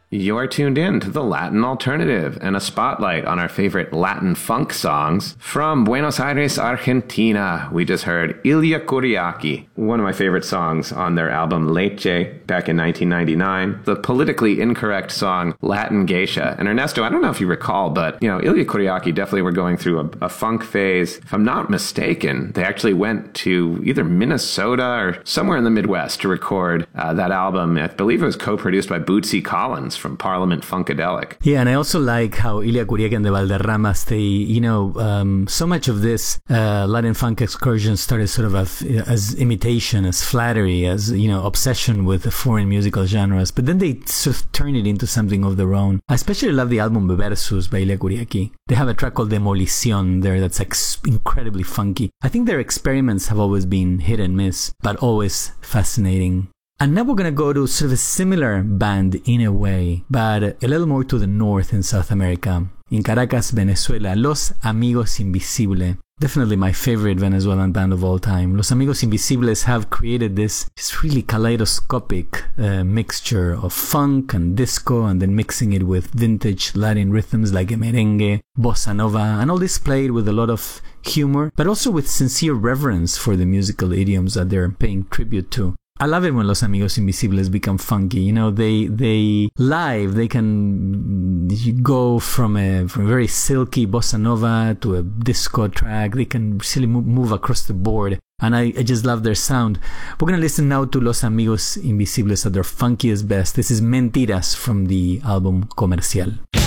You're tuned in to the Latin Alternative and a spotlight on our favorite Latin funk songs. From Buenos Aires, Argentina, we just heard Ilia Kuriaki, one of my favorite songs on their album Leche back in 1999. The politically incorrect song Latin Geisha. And Ernesto, I don't know if you recall, but, Ilia Kuriaki definitely were going through a funk phase. If I'm not mistaken, they actually went to either Minnesota or somewhere in the Midwest to record that album. I believe it was co-produced by Bootsy Collins from Parliament Funkadelic. Yeah, and I also like how Ilia Kuriaki and the Valderramas, they, so much of this Latin funk excursion started sort of as imitation, as flattery, as, obsession with the foreign musical genres, but then they sort of turn it into something of their own. I especially love the album Versus by Ilia Kuriaki. They have a track called Demolición there that's incredibly funky. I think their experiments have always been hit and miss, but always fascinating. And now we're going to go to sort of a similar band in a way, but a little more to the north in South America. In Caracas, Venezuela, Los Amigos Invisibles. Definitely my favorite Venezuelan band of all time. Los Amigos Invisibles have created this really kaleidoscopic mixture of funk and disco, and then mixing it with vintage Latin rhythms like merengue, bossa nova, and all this played with a lot of humor, but also with sincere reverence for the musical idioms that they're paying tribute to. I love it when Los Amigos Invisibles become funky. They live, they can go from a very silky bossa nova to a disco track. They can really move across the board. And I just love their sound. We're going to listen now to Los Amigos Invisibles at their funkiest best. This is Mentiras from the album Comercial.